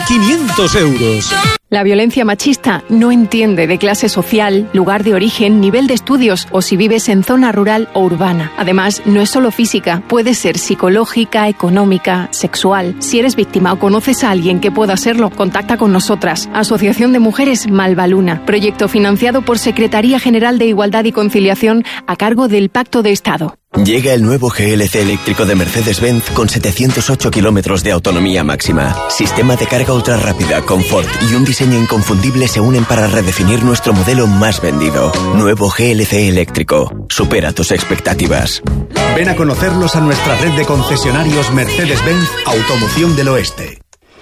2.500 euros. La violencia machista no entiende de clase social, lugar de origen, nivel de estudios o si vives en zona rural o urbana. Además, no es solo física, puede ser psicológica, económica, sexual. Si eres víctima o conoces a alguien que pueda serlo, contacta con nosotras. Asociación de Mujeres Malvaluna. Proyecto financiado por Secretaría General de Igualdad y Conciliación a cargo del Pacto de Estado. Llega el nuevo GLC eléctrico de Mercedes-Benz con 708 kilómetros de autonomía máxima. Sistema de carga ultra rápida, confort y un diseño inconfundible se unen para redefinir nuestro modelo más vendido. Nuevo GLC eléctrico. Supera tus expectativas. Ven a conocerlos a nuestra red de concesionarios Mercedes-Benz Automoción del Oeste.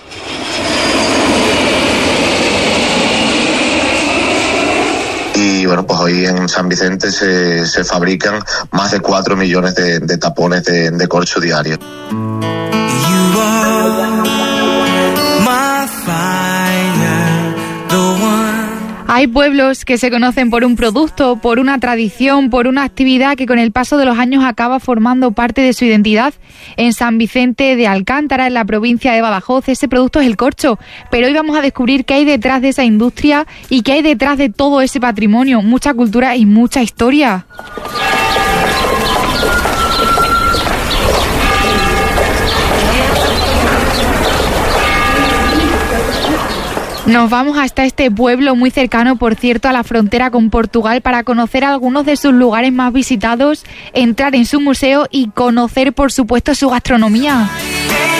Y bueno, pues hoy en San Vicente se fabrican más de 4 millones de tapones de corcho diario. Hay pueblos que se conocen por un producto, por una tradición, por una actividad que con el paso de los años acaba formando parte de su identidad. En San Vicente de Alcántara, en la provincia de Badajoz, ese producto es el corcho. Pero hoy vamos a descubrir qué hay detrás de esa industria y qué hay detrás de todo ese patrimonio, mucha cultura y mucha historia. Nos vamos hasta este pueblo muy cercano, por cierto, a la frontera con Portugal para conocer algunos de sus lugares más visitados, entrar en su museo y conocer, por supuesto, su gastronomía.